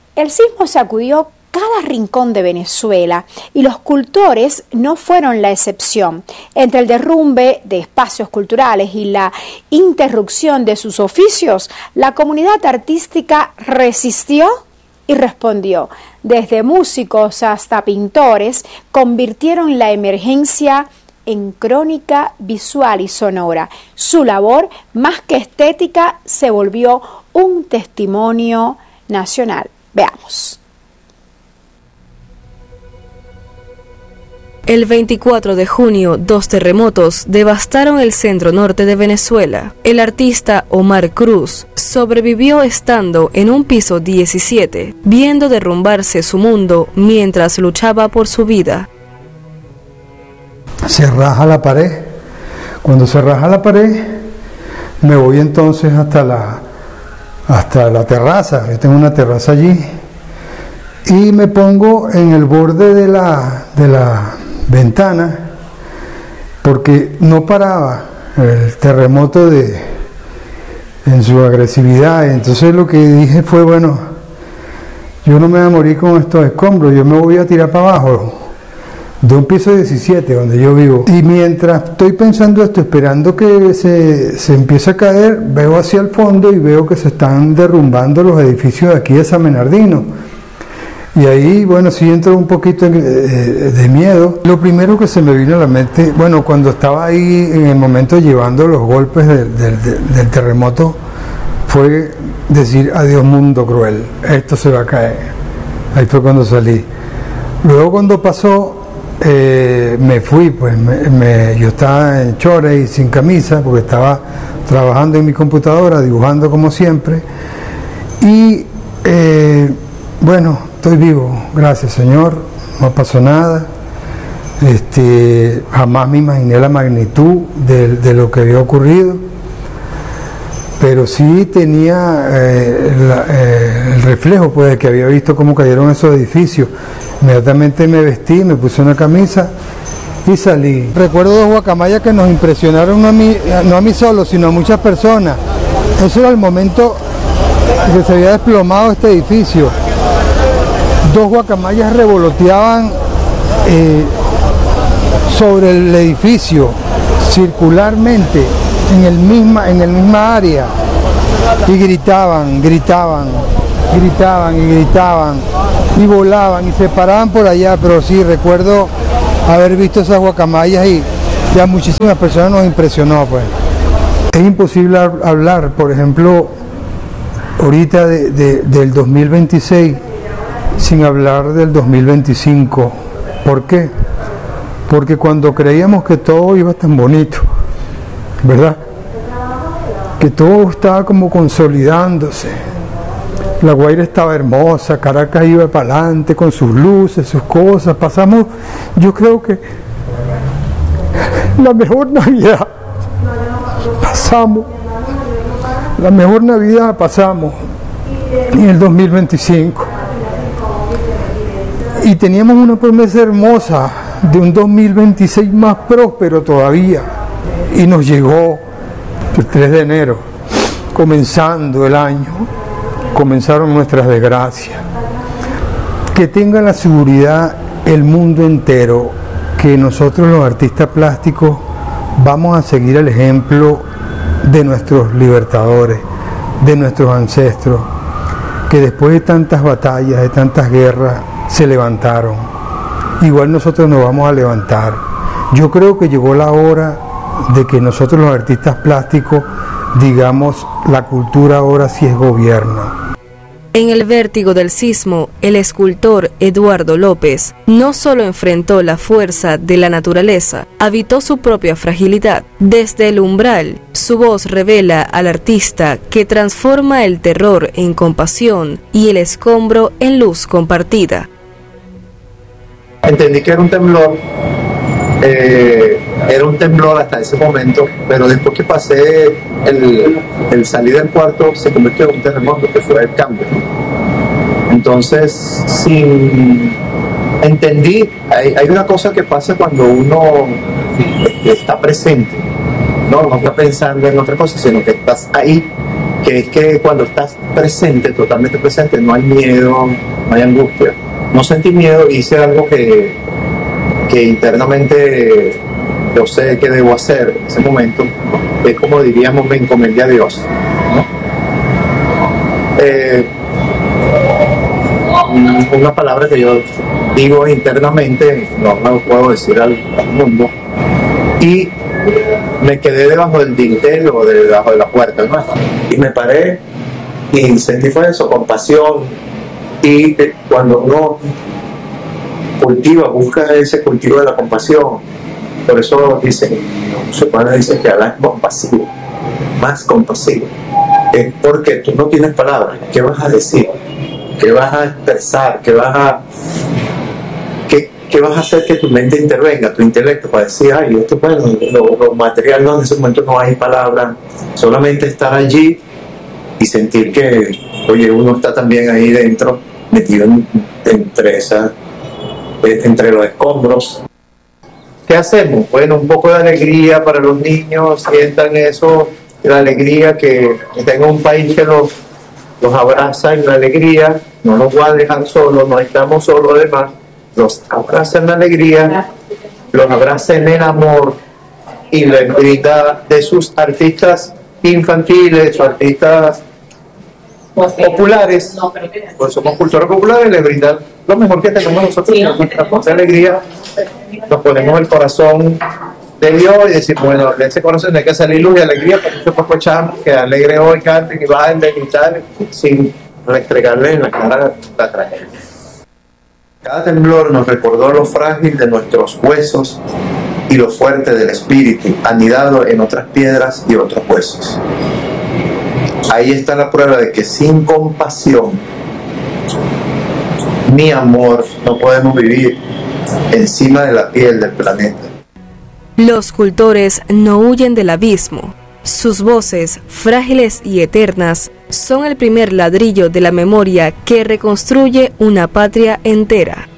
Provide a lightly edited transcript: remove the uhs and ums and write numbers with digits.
El sismo sacudió cada rincón de Venezuela y los cultores no fueron la excepción. Entre el derrumbe de espacios culturales y la interrupción de sus oficios, la comunidad artística resistió y respondió. Desde músicos hasta pintores convirtieron la emergencia en crónica visual y sonora. Su labor, más que estética, se volvió un testimonio nacional. Veamos. El 24 de junio, 2 terremotos devastaron el centro norte de Venezuela. El artista Omar Cruz sobrevivió estando en un piso 17, viendo derrumbarse su mundo mientras luchaba por su vida. Se raja la pared. Cuando se raja la pared, me voy entonces hasta la terraza. Yo tengo una terraza allí y me pongo en el borde de la ventana porque no paraba el terremoto en su agresividad. Entonces lo que dije fue, bueno, yo no me voy a morir con estos escombros, yo me voy a tirar para abajo de un piso 17 donde yo vivo. Y mientras estoy pensando esto, esperando que se empiece a caer, veo hacia el fondo y veo que se están derrumbando los edificios de aquí de San Bernardino. Y ahí, bueno, sí entró un poquito de miedo. Lo primero que se me vino a la mente, bueno, cuando estaba ahí en el momento llevando los golpes del terremoto, fue decir, adiós mundo cruel, esto se va a caer. Ahí fue cuando salí. Luego cuando pasó, me fui, pues yo estaba en chores y sin camisa, porque estaba trabajando en mi computadora, dibujando como siempre. Y bueno, estoy vivo, gracias Señor, no pasó nada. Jamás me imaginé la magnitud de lo que había ocurrido, pero sí tenía el reflejo, pues, de que había visto cómo cayeron esos edificios. Inmediatamente me vestí, me puse una camisa y salí. Recuerdo dos guacamayas que nos impresionaron, no a mí solo, sino a muchas personas. Eso era el momento que se había desplomado este edificio. Dos guacamayas revoloteaban sobre el edificio circularmente en el misma área y gritaban y volaban y se paraban por allá. Pero sí recuerdo haber visto esas guacamayas y ya muchísimas personas nos impresionó, pues. Es imposible hablar, por ejemplo, ahorita del 2026 sin hablar del 2025. ¿Por qué? Porque cuando creíamos que todo iba tan bonito, ¿verdad? Que todo estaba como consolidándose. La Guaira estaba hermosa, Caracas iba para adelante con sus luces, sus cosas. Pasamos, yo creo que la mejor Navidad pasamos. La mejor Navidad pasamos en el 2025. Y teníamos una promesa hermosa de un 2026 más próspero todavía. Y nos llegó el 3 de enero, comenzando el año, comenzaron nuestras desgracias. Que tenga la seguridad el mundo entero que nosotros los artistas plásticos vamos a seguir el ejemplo de nuestros libertadores, de nuestros ancestros, que después de tantas batallas, de tantas guerras, se levantaron. Igual nosotros nos vamos a levantar. Yo creo que llegó la hora de que nosotros los artistas plásticos digamos, la cultura ahora sí es gobierno. En el vértigo del sismo, el escultor Eduardo López no solo enfrentó la fuerza de la naturaleza, habitó su propia fragilidad. Desde el umbral, su voz revela al artista que transforma el terror en compasión y el escombro en luz compartida. Entendí que era un temblor hasta ese momento, pero después que pasé el salir del cuarto se convirtió en un terremoto, que fue el cambio. Entonces, entendí, hay una cosa que pasa cuando uno está presente, no está pensando en otra cosa, sino que estás ahí que es que cuando estás presente, totalmente presente, no hay miedo, no hay angustia. No sentí miedo, hice algo que internamente yo sé que debo hacer en ese momento. Es como diríamos, me encomendé a Dios, ¿no? Una palabra que yo digo internamente, no lo puedo decir al mundo, y me quedé debajo del dintel o debajo de la puerta, ¿no? Y me paré y sentí fue eso, compasión. Y cuando uno cultiva, busca ese cultivo de la compasión, por eso dicen, los musulmanes dicen que Allah es compasivo, más compasivo. Es porque tú no tienes palabras. ¿Qué vas a decir? ¿Qué vas a expresar? ¿Qué vas a hacer que tu mente intervenga, tu intelecto, para decir, ay, esto bueno, lo material no, en ese momento no hay palabras, solamente estar allí y sentir que, oye, uno está también ahí dentro, metido entre los escombros. ¿Qué hacemos? Bueno, un poco de alegría para los niños, sientan eso, la alegría que tenga un país que los abraza en la alegría, no los va a dejar solos, no estamos solos además, los abraza en la alegría, los abraza en el amor y les brinda de sus artistas infantiles, sus artistas populares, pues somos culturas populares, les brinda lo mejor que tenemos nosotros, nuestra voz de alegría, nos ponemos el corazón de Dios y decimos, bueno, de ese corazón hay que salir luz y alegría, para que poco echamos, que alegre hoy, canten y bajen de gritar sin restregarle en la cara la tragedia. Cada temblor nos recordó lo frágil de nuestros huesos y lo fuerte del espíritu, anidado en otras piedras y otros huesos. Ahí está la prueba de que sin compasión ni amor no podemos vivir encima de la piel del planeta. Los cultores no huyen del abismo. Sus voces, frágiles y eternas, son el primer ladrillo de la memoria que reconstruye una patria entera.